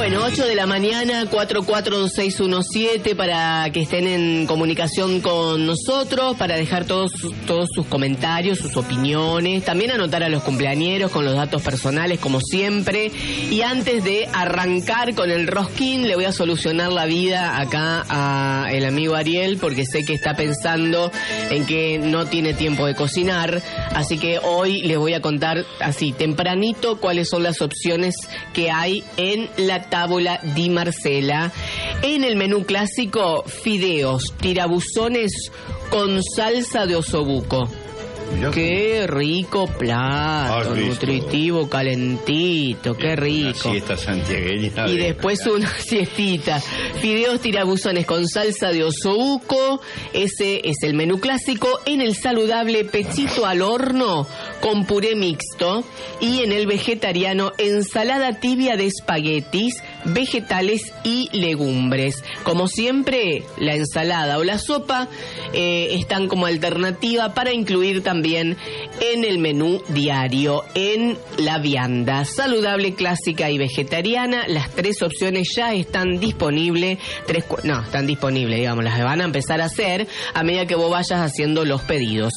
Bueno, 8 de la mañana, 44617, para que estén en comunicación con nosotros, para dejar todos sus comentarios, sus opiniones, también anotar a los cumpleañeros con los datos personales, como siempre. Y antes de arrancar con el rosquín, le voy a solucionar la vida acá a el amigo Ariel, porque sé que está pensando en que no tiene tiempo de cocinar, así que hoy les voy a contar así, tempranito, cuáles son las opciones que hay en la Tavola di Marcella. En el menú clásico, fideos, tirabuzones con salsa de osobuco. Qué rico plato, nutritivo, calentito, qué rico. Una siesta santiagueña. Y después una siestita. Fideos tirabuzones con salsa de osobuco, ese es el menú clásico. En el saludable, pechito al horno con puré mixto. Y en el vegetariano, ensalada tibia de espaguetis, vegetales y legumbres. Como siempre, la ensalada o la sopa están como alternativa para incluir también en el menú diario, en la vianda saludable, clásica y vegetariana. Las tres opciones ya están disponibles, digamos, las van a empezar a hacer a medida que vos vayas haciendo los pedidos.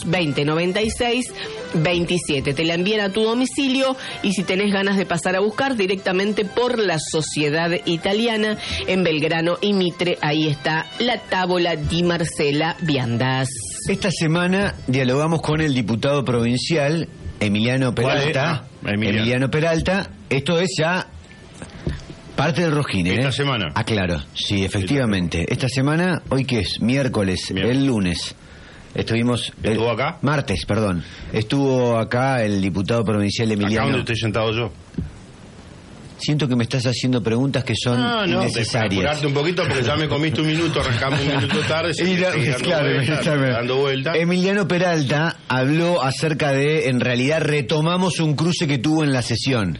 2096-27, te la envían a tu domicilio, y si tenés ganas de pasar a buscar, directamente por la Sociedad Italiana en Belgrano y Mitre, ahí está la Tavola di Marcella Viandas. Esta semana dialogamos con el diputado provincial Emiliano Peralta. Emiliano Peralta. Esto es ya parte del rosquín, ¿eh? Esta semana. Ah, claro. Sí, efectivamente. Esta semana, ¿hoy qué es? Miércoles. El lunes. ¿Estuvo acá? Martes, perdón. Estuvo acá el diputado provincial Emiliano. ¿Acá donde estoy sentado yo? Siento que me estás haciendo preguntas que son innecesarias. Apurarte un poquito porque ya me comiste un minuto, arrancamos un minuto tarde. Dando vuelta. Emiliano Peralta habló acerca de, en realidad, retomamos un cruce que tuvo en la sesión.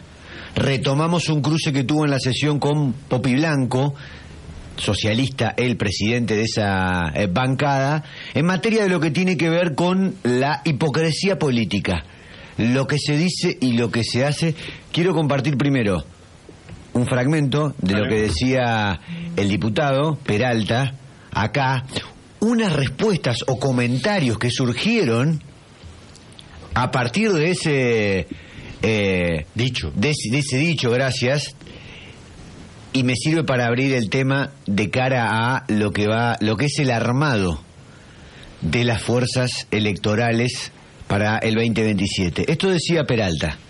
Con Popi Blanco, socialista, el presidente de esa bancada, en materia de lo que tiene que ver con la hipocresía política. Lo que se dice y lo que se hace. Quiero compartir primero un fragmento de lo que decía el diputado Peralta acá, unas respuestas o comentarios que surgieron a partir de ese dicho, gracias, y me sirve para abrir el tema de cara a lo que es el armado de las fuerzas electorales para el 2027. Esto decía Peralta.